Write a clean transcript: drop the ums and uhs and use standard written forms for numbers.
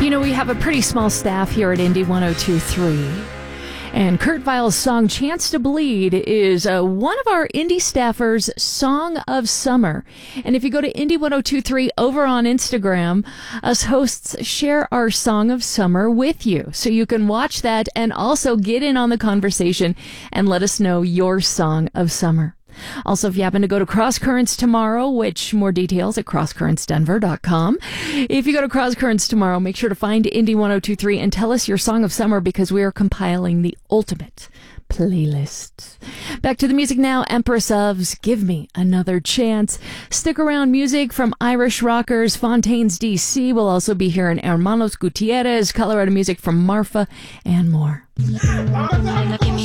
We have a pretty small staff here at Indie 102.3. And Kurt Vile's song Chance to Bleed is one of our indie staffers' Song of Summer. And if you go to Indie 102.3 over on Instagram, us hosts share our Song of Summer with you. So you can watch that and also get in on the conversation and let us know your Song of Summer. Also, if you happen to go to Cross Currents tomorrow, which more details at crosscurrentsdenver.com. If you go to Cross Currents tomorrow, make sure to find Indie 102.3 and tell us your Song of Summer because we are compiling the ultimate playlist. Back to the music now. Empress of's Give Me Another Chance. Stick around. Music from Irish rockers Fontaines DC. We'll also be hearing Hermanos Gutierrez, Colorado music from Marfa, and more.